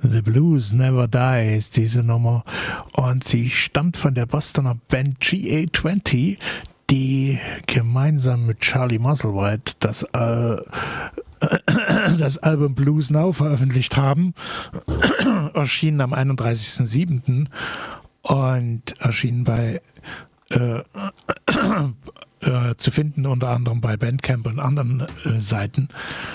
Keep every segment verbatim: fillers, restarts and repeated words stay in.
The Blues Never Dies, diese Nummer. Und sie stammt von der Bostoner Band G A zwanzig, die gemeinsam mit Charlie Musselwhite das, äh, das Album Blues Now veröffentlicht haben. Erschienen am einunddreißigsten siebten und erschienen bei äh, äh, zu finden unter anderem bei Bandcamp und anderen äh, Seiten.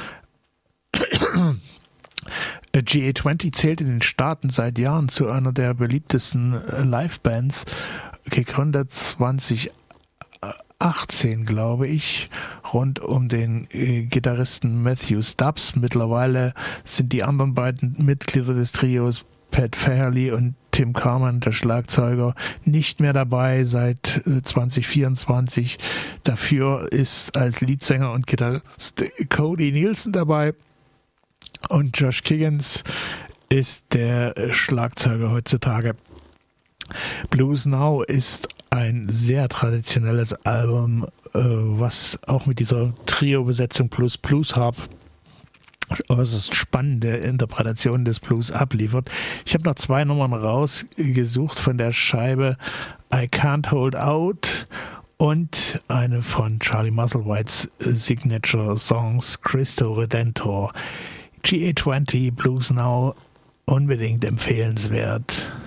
G A zwanzig zählt in den Staaten seit Jahren zu einer der beliebtesten Live-Bands, gegründet zweitausendachtzehn, glaube ich, rund um den äh, Gitarristen Matthew Stubbs. Mittlerweile sind die anderen beiden Mitglieder des Trios, Pat Fairley und Tim Carman, der Schlagzeuger, nicht mehr dabei seit äh, zwanzig vierundzwanzig. Dafür ist als Leadsänger und Gitarrist Cody Nielsen dabei. Und Josh Kiggins ist der Schlagzeuger heutzutage. Blues Now ist ein sehr traditionelles Album, äh, was auch mit dieser Trio-Besetzung plus Blues Harp äußerst spannende Interpretationen des Blues abliefert. Ich habe noch zwei Nummern rausgesucht von der Scheibe I Can't Hold Out und eine von Charlie Musselwhites Signature Songs Cristo Redentor. G A zwanzig Blues Now, unbedingt empfehlenswert.